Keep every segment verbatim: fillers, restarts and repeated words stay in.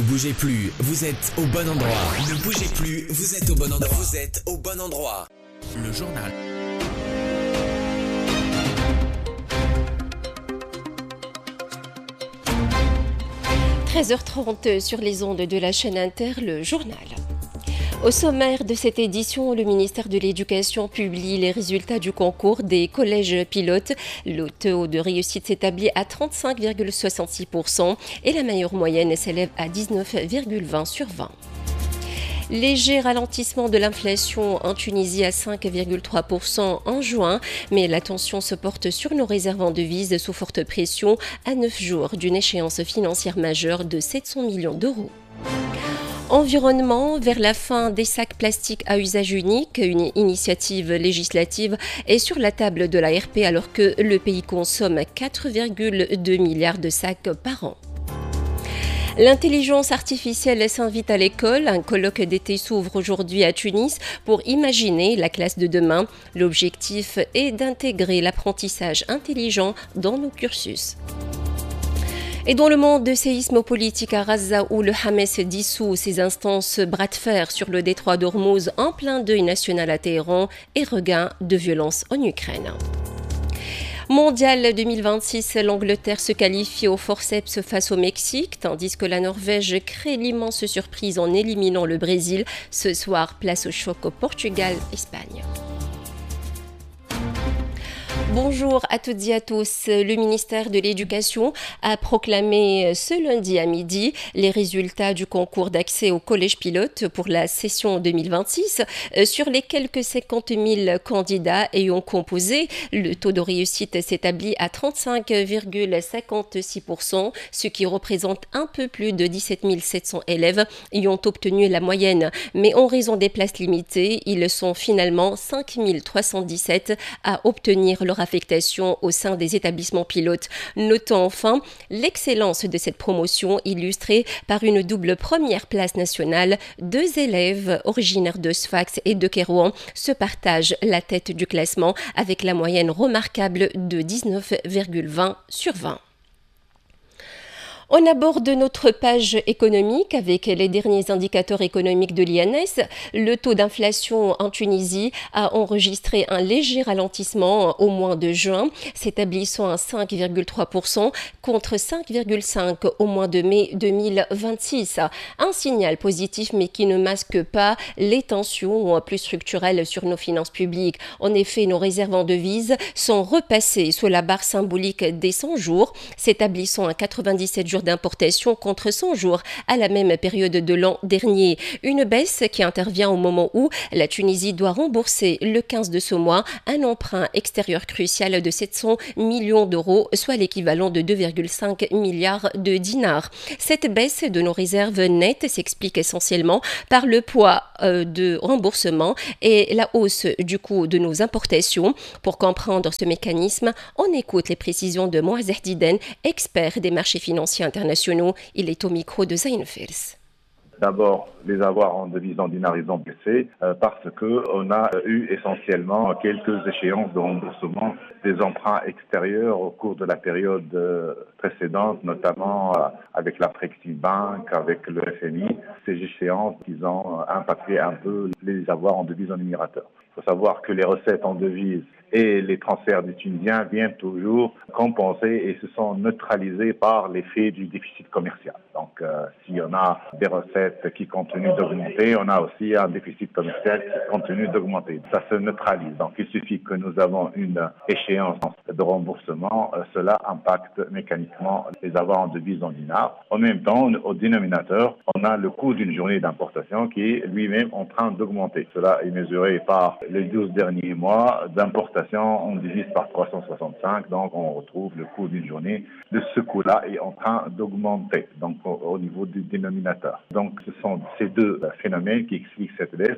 bougez plus, vous êtes au bon endroit. Ne bougez plus, vous êtes au bon endroit. Vous êtes au bon endroit. Le journal. treize heures trente sur les ondes de la chaîne Inter, le journal. Au sommaire de cette édition, le ministère de l'Éducation publie les résultats du concours des collèges pilotes. Le taux de réussite s'établit à trente-cinq virgule soixante-six pour cent et la meilleure moyenne s'élève à dix-neuf virgule vingt sur vingt. Léger ralentissement de l'inflation en Tunisie à cinq virgule trois pour cent en juin, mais l'attention se porte sur nos réserves en devises sous forte pression à neuf jours d'une échéance financière majeure de sept cents millions d'euros. Environnement, vers la fin des sacs plastiques à usage unique, une initiative législative est sur la table de la R P alors que le pays consomme quatre virgule deux milliards de sacs par an. L'intelligence artificielle s'invite à l'école. Un colloque d'été s'ouvre aujourd'hui à Tunis pour imaginer la classe de demain. L'objectif est d'intégrer l'apprentissage intelligent dans nos cursus. Et dans le monde de séismopolitique à Gaza où le Hamas dissout ses instances bras de fer sur le détroit d'Ormuz en plein deuil national à Téhéran et regain de violence en Ukraine. Mondial deux mille vingt-six, l'Angleterre se qualifie au forceps face au Mexique, tandis que la Norvège crée l'immense surprise en éliminant le Brésil. Ce soir, place au choc au Portugal-Espagne. Bonjour à toutes et à tous. Le ministère de l'Éducation a proclamé ce lundi à midi les résultats du concours d'accès au collège pilote pour la session deux mille vingt-six. Sur les quelques cinquante mille candidats ayant composé, le taux de réussite s'établit à trente-cinq virgule cinquante-six pour cent, ce qui représente un peu plus de dix-sept mille sept cents élèves ayant obtenu la moyenne. Mais en raison des places limitées, ils sont finalement cinq mille trois cent dix-sept à obtenir leur affectation au sein des établissements pilotes. Notons enfin l'excellence de cette promotion illustrée par une double première place nationale. Deux élèves originaires de Sfax et de Kérouan se partagent la tête du classement avec la moyenne remarquable de dix-neuf virgule vingt sur vingt. On aborde notre page économique avec les derniers indicateurs économiques de l'I N S. Le taux d'inflation en Tunisie a enregistré un léger ralentissement au mois de juin, s'établissant à cinq virgule trois pour cent contre cinq virgule cinq pour cent au mois de mai deux mille vingt-six. Un signal positif mais qui ne masque pas les tensions plus structurelles sur nos finances publiques. En effet, nos réserves en devises sont repassées sous la barre symbolique des cent jours, s'établissant à quatre-vingt-dix-sept jours d'importation contre cent jours à la même période de l'an dernier. Une baisse qui intervient au moment où la Tunisie doit rembourser le quinze de ce mois un emprunt extérieur crucial de sept cents millions d'euros, soit l'équivalent de deux virgule cinq milliards de dinars. Cette baisse de nos réserves nettes s'explique essentiellement par le poids euh, de remboursement et la hausse du coût de nos importations. Pour comprendre ce mécanisme, on écoute les précisions de Moazeh Diden, expert des marchés financiers internationaux. Il est au micro de Zain Fels. D'abord, les avoirs en devises en dinars, ils ont baissé euh, parce qu'on a eu essentiellement quelques échéances de remboursement des emprunts extérieurs au cours de la période euh, précédente, notamment euh, avec la Bank, avec le F M I. Ces échéances, ils ont impacté un peu les avoirs en devises en émirateur. Il faut savoir que les recettes en devises et les transferts des Tunisiens viennent toujours compenser et se sont neutralisés par l'effet du déficit commercial. Donc, euh, si on a des recettes qui continuent d'augmenter, on a aussi un déficit commercial qui continue d'augmenter. Ça se neutralise. Donc, il suffit que nous avons une échéance de remboursement. Euh, cela impacte mécaniquement les avoirs en devises en dinars. En même temps, au dénominateur, on a le coût d'une journée d'importation qui est lui-même en train d'augmenter. Cela est mesuré par les douze derniers mois d'importation. On divise par trois cent soixante-cinq, donc on retrouve le coût d'une journée de ce coût-là est en train d'augmenter, donc au, au niveau du dénominateur. Donc ce sont ces deux phénomènes qui expliquent cette baisse.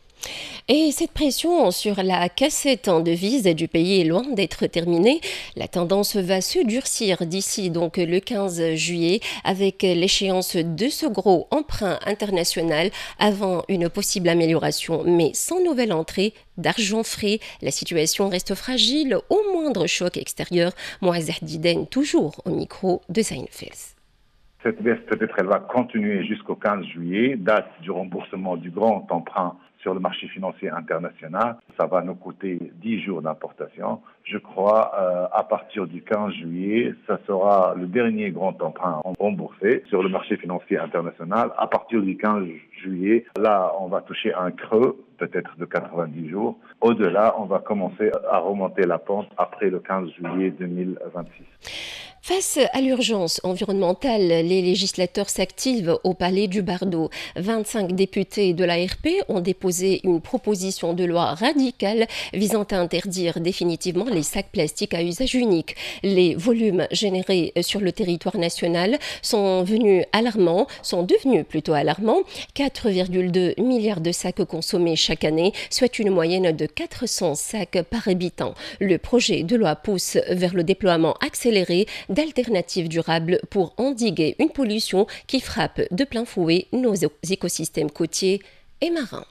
Et cette pression sur la cassette en devise du pays est loin d'être terminée. La tendance va se durcir d'ici donc le quinze juillet avec l'échéance de ce gros emprunt international avant une possible amélioration. Mais sans nouvelle entrée d'argent frais, la situation reste fragile au moindre choc extérieur. Moazeh Diden, toujours au micro de Zain Fels. Cette baisse, peut-être, elle va continuer jusqu'au quinze juillet, date du remboursement du grand emprunt sur le marché financier international. Ça va nous coûter dix jours d'importation. Je crois, euh, à partir du quinze juillet, ça sera le dernier grand emprunt remboursé sur le marché financier international. À partir du quinze juillet, là, on va toucher un creux, peut-être de quatre-vingt-dix jours. Au-delà, on va commencer à remonter la pente après le quinze juillet deux mille vingt-six. Face à l'urgence environnementale, les législateurs s'activent au Palais du Bardo. vingt-cinq députés de l'A R P ont déposé une proposition de loi radicale visant à interdire définitivement les sacs plastiques à usage unique. Les volumes générés sur le territoire national sont venus alarmants, sont devenus plutôt alarmants. quatre virgule deux milliards de sacs consommés chaque année, soit une moyenne de quatre cents sacs par habitant. Le projet de loi pousse vers le déploiement accéléré d'alternatives durables pour endiguer une pollution qui frappe de plein fouet nos écosystèmes côtiers et marins.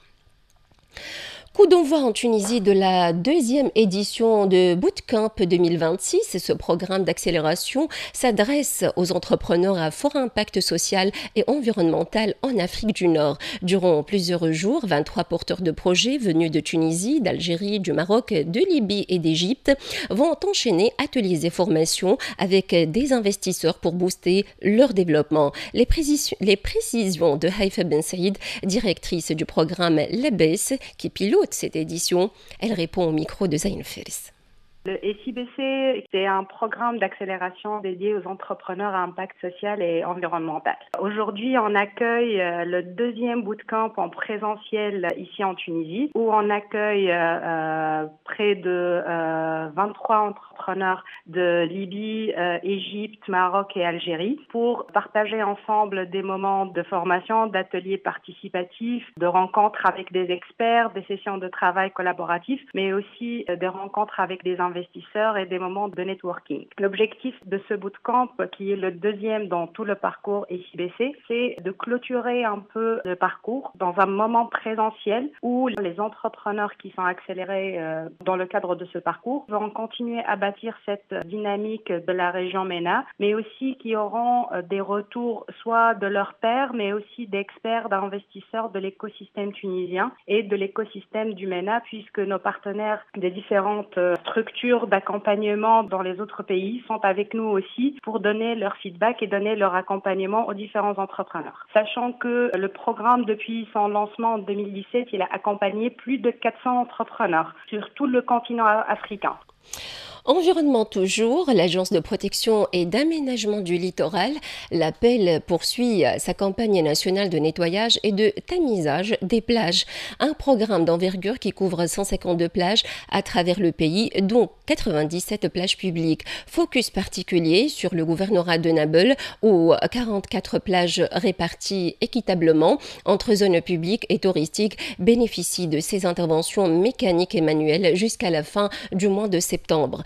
Coup d'envoi en Tunisie de la deuxième édition de Bootcamp deux mille vingt-six. Ce programme d'accélération s'adresse aux entrepreneurs à fort impact social et environnemental en Afrique du Nord. Durant plusieurs jours, vingt-trois porteurs de projets venus de Tunisie, d'Algérie, du Maroc, de Libye et d'Égypte vont enchaîner ateliers et formations avec des investisseurs pour booster leur développement. Les, précisions, les précisions de Haïfa Ben Saïd, directrice du programme Labès, qui pilote cette édition, elle répond au micro de Zayn Fers. Le S I B C, c'est un programme d'accélération dédié aux entrepreneurs à impact social et environnemental. Aujourd'hui, on accueille le deuxième bootcamp en présentiel ici en Tunisie, où on accueille euh, près de euh, vingt-trois entrepreneurs de Libye, euh, Égypte, Maroc et Algérie pour partager ensemble des moments de formation, d'ateliers participatifs, de rencontres avec des experts, des sessions de travail collaboratifs, mais aussi des rencontres avec des investisseurs et des moments de networking. L'objectif de ce bootcamp, qui est le deuxième dans tout le parcours S I B C, c'est de clôturer un peu le parcours dans un moment présentiel où les entrepreneurs qui sont accélérés euh, dans le cadre de ce parcours vont continuer à bâtir cette dynamique de la région MENA, mais aussi qui auront euh, des retours soit de leurs pairs, mais aussi d'experts, d'investisseurs de l'écosystème tunisien et de l'écosystème du MENA, puisque nos partenaires des différentes euh, structures d'accompagnement dans les autres pays sont avec nous aussi pour donner leur feedback et donner leur accompagnement aux différents entrepreneurs. Sachant que le programme, depuis son lancement en deux mille dix-sept, il a accompagné plus de quatre cents entrepreneurs sur tout le continent africain. Environnement toujours, l'Agence de protection et d'aménagement du littoral, l'Appel poursuit sa campagne nationale de nettoyage et de tamisage des plages. Un programme d'envergure qui couvre cent cinquante-deux plages à travers le pays, dont quatre-vingt-dix-sept plages publiques. Focus particulier sur le gouvernorat de Nabeul, où quarante-quatre plages réparties équitablement entre zones publiques et touristiques bénéficient de ces interventions mécaniques et manuelles jusqu'à la fin du mois de septembre.